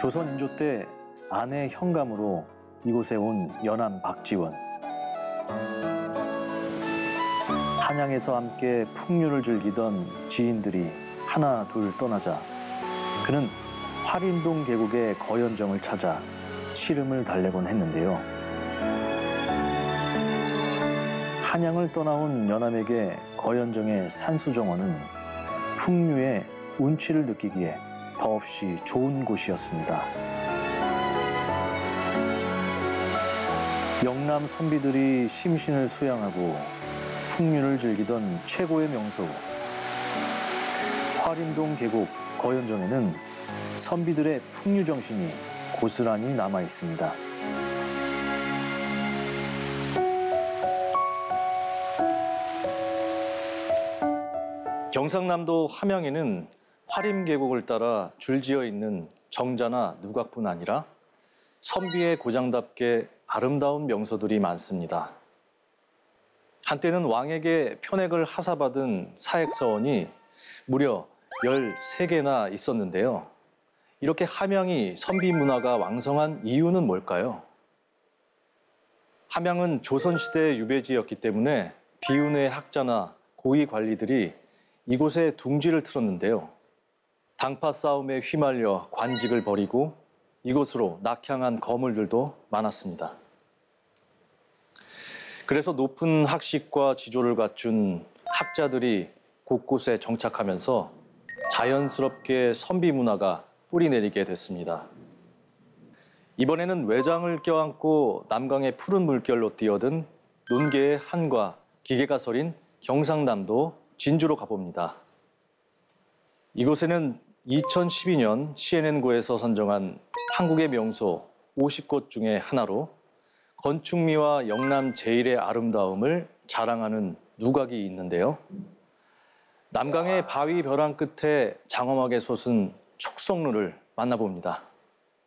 조선인조 때 아내 현감으로 이곳에 온 연암 박지원. 한양에서 함께 풍류를 즐기던 지인들이 하나 둘 떠나자 그는 화림동 계곡의 거연정을 찾아 시름을 달래곤 했는데요. 한양을 떠나온 연암에게 거연정의 산수정원은 풍류의 운치를 느끼기에 더없이 좋은 곳이었습니다. 영남 선비들이 심신을 수양하고 풍류를 즐기던 최고의 명소 화림동 계곡 거연정에는 선비들의 풍류 정신이 고스란히 남아 있습니다. 경상남도 함양에는 화림 계곡을 따라 줄지어 있는 정자나 누각뿐 아니라 선비의 고장답게 아름다운 명소들이 많습니다. 한때는 왕에게 편액을 하사받은 사액서원이 무려 13개나 있었는데요. 이렇게 함양이 선비 문화가 왕성한 이유는 뭘까요? 함양은 조선시대의 유배지였기 때문에 비운의 학자나 고위 관리들이 이곳에 둥지를 틀었는데요. 당파 싸움에 휘말려 관직을 버리고 이곳으로 낙향한 거물들도 많았습니다. 그래서 높은 학식과 지조를 갖춘 학자들이 곳곳에 정착하면서 자연스럽게 선비 문화가 뿌리내리게 됐습니다. 이번에는 외장을 껴안고 남강의 푸른 물결로 뛰어든 논개의 한과 기계가 서린 경상남도 진주로 가봅니다. 이곳에는 2012년 CNN고에서 선정한 한국의 명소 50곳 중에 하나로 건축미와 영남 제일의 아름다움을 자랑하는 누각이 있는데요. 남강의 바위 벼랑 끝에 장엄하게 솟은 촉성루를 만나봅니다.